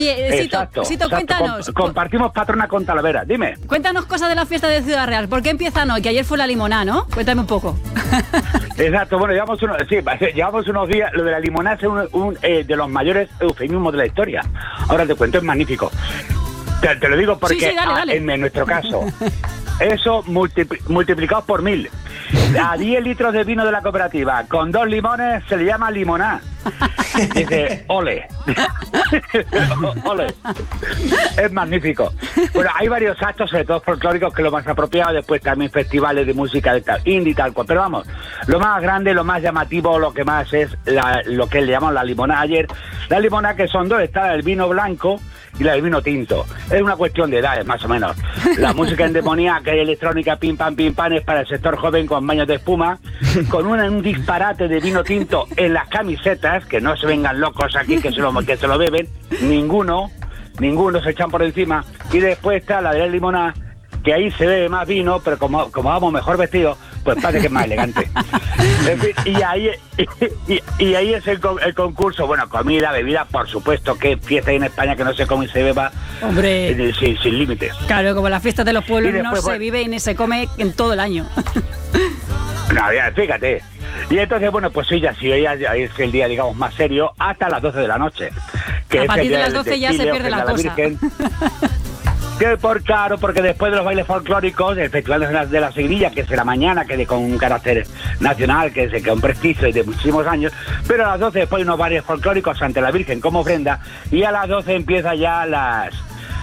Sito, cuéntanos. Compartimos patrona con Talavera, dime. Cuéntanos cosas de la fiesta de Ciudad Real. ¿Por qué empiezan hoy? Que ayer fue la limonada, ¿no? Cuéntame un poco. Exacto, bueno, llevamos unos días. Lo de la limonada es uno de los mayores eufemismos de la historia. Ahora te cuento, es magnífico. Te lo digo porque dale. En nuestro caso, eso multiplicados por 1000. A 10 litros de vino de la cooperativa con 2 limones se le llama limoná. Dice, ole. Ole. Es magnífico. Bueno, hay varios actos, sobre todo folclóricos, que es lo más apropiado. Después también festivales de música de indie y tal cual. Pero vamos, lo más grande, lo más llamativo, lo que más es lo que le llamamos la limonada ayer. La limonada, que son dos, está el vino blanco y la del vino tinto. Es una cuestión de edades, más o menos. La música endemoniaca y electrónica pim pam es para el sector joven con baños de espuma, con un disparate de vino tinto en las camisetas, que no se vengan locos aquí que se lo beben, ninguno se echan por encima. Y después está la de la limonada, que ahí se bebe más vino, pero como vamos mejor vestidos, pues parece que es más elegante. En fin, y ahí es el concurso. Bueno, comida, bebida, por supuesto, que fiesta hay en España que no se come y se beba. Hombre, sin límites. Claro, como las fiestas de los pueblos después, no se vive ni se come en todo el año. No, ya, fíjate. Y entonces, bueno, pues hoy es el día, digamos, más serio, hasta las 12 de la noche. A partir de las 12 ya se pierde la cosa. Claro, porque después de los bailes folclóricos, el Festival de la Seguirilla, que será mañana, que con un carácter nacional, que es un prestigio y de muchísimos años, pero a las 12 después hay unos bailes folclóricos ante la Virgen como ofrenda, y a las 12 empieza ya las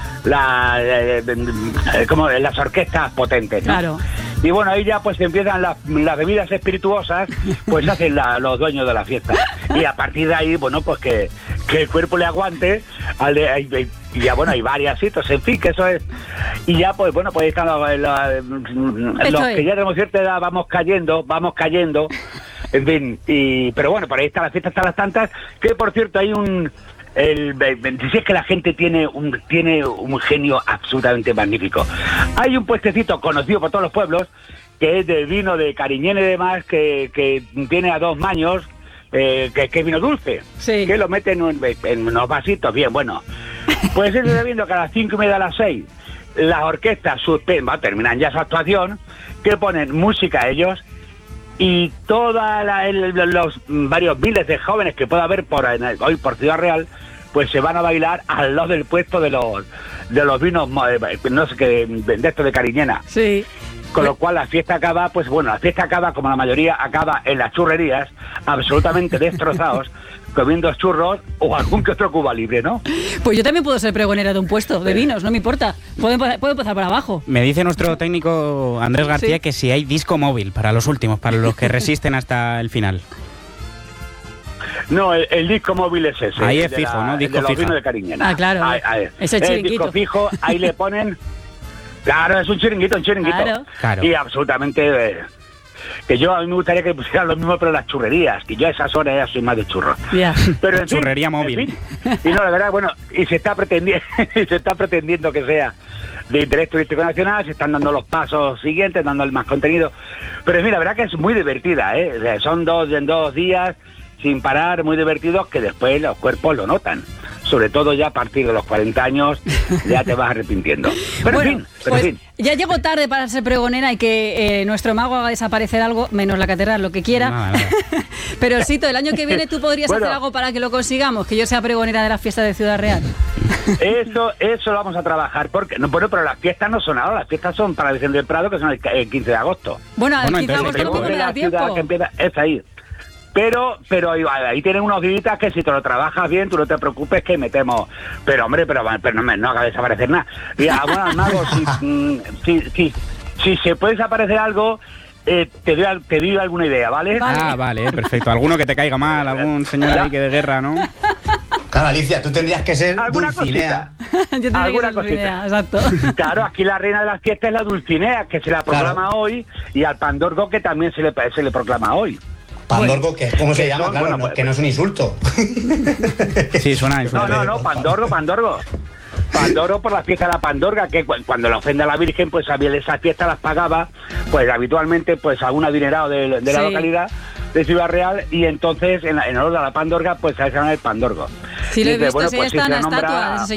orquestas potentes, ¿no? Claro. Y bueno, ahí ya pues empiezan las bebidas espirituosas, pues hacen los dueños de la fiesta. Y a partir de ahí, bueno, pues que el cuerpo le aguante, y ya bueno, hay varias citas, en fin, que eso es. Y ya pues bueno, pues ahí están los que ya tenemos cierta edad, vamos cayendo, en fin, pero bueno, por ahí está la fiesta hasta las tantas, que por cierto hay si es que la gente tiene un genio absolutamente magnífico. Hay un puestecito conocido por todos los pueblos, que es de vino de Cariñena y demás, que tiene a 2 maños, que es vino dulce, sí, que lo meten en unos vasitos, bien, bueno. Pues eso está viendo que a las 5:30 a las 6 las orquestas terminan ya su actuación, que ponen música a ellos, y todos los varios miles de jóvenes que pueda haber hoy por Ciudad Real, pues se van a bailar al lado del puesto de los vinos, no sé qué, de esto de Cariñena. Sí. Con lo cual la fiesta acaba, como la mayoría, acaba en las churrerías, absolutamente destrozados, comiendo churros o algún que otro Cuba Libre, ¿no? Pues yo también puedo ser pregonera de un puesto de vinos, no me importa. Puedo empezar por abajo. Me dice nuestro técnico Andrés García, sí, que si hay disco móvil para los últimos, para los que resisten hasta el final. No, el disco móvil es ese. Ahí es fijo, ¿no? Disco de los fijo. vinos de Cariñena. Ah, claro. Es el chiringuito. Disco fijo, ahí le ponen... Claro, es un chiringuito. Claro. Y absolutamente... que a mí me gustaría que pusieran lo mismo, pero las churrerías, que yo a esas horas ya soy más de churros. Yeah. Pero en fin, churrería móvil. En fin, y no, la verdad, bueno, y se está pretendiendo que sea de interés turístico nacional, se están dando los pasos siguientes, dando el más contenido. Pero en fin, la verdad que es muy divertida, ¿eh? O sea, son 2 días sin parar, muy divertidos, que después los cuerpos lo notan. Sobre todo ya a partir de los 40 años ya te vas arrepintiendo. Pero bueno, en fin. Ya llego tarde para ser pregonera y que nuestro mago haga desaparecer algo, menos la catedral, lo que quiera. No. Pero Sito, el año que viene tú podrías hacer algo para que lo consigamos, que yo sea pregonera de la fiesta de Ciudad Real. Eso lo vamos a trabajar, porque pero las fiestas no son ahora, las fiestas son para Vicente del Prado, que son el 15 de agosto. Bueno, el 15 de agosto no me da tiempo. Que empieza, es ahí. Pero ahí tienen unos días que si te lo trabajas bien, tú no te preocupes que metemos. Pero hombre, pero no haga desaparecer nada. Y bueno, mago, si se puede desaparecer algo, te doy alguna idea, ¿vale? Vale, perfecto. Alguno que te caiga mal, algún señor ahí que de guerra, ¿no? Claro, Alicia, tú tendrías que ser ¿alguna Dulcinea. ¿Alguna cosita? Exacto. Claro, aquí la reina de las fiestas es la Dulcinea, que se la proclama hoy, y al Pandorgo, que también se le proclama hoy. Pandorgo, ¿cómo se llama? Claro, bueno, que no es un insulto. Sí, suena insulto. No, Pandorgo. Pandorgo por la fiesta de la Pandorga, que cuando le ofende a la Virgen, pues esas fiestas las pagaba, pues habitualmente, pues a un adinerado de la localidad de Ciudad Real, y entonces en honor a la Pandorga, pues se llama el Pandorgo. Sí, lo he Dice, visto, bueno, sí, pues está si en la se nombra- estatua de ese